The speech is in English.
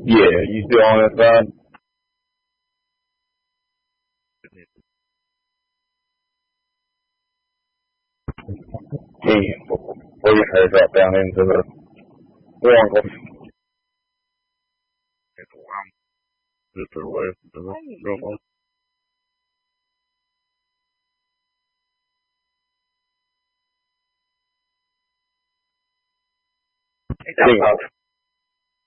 Yeah, you still on that side? Yeah, we're getting ready to drop down into the Warren. Just to the west.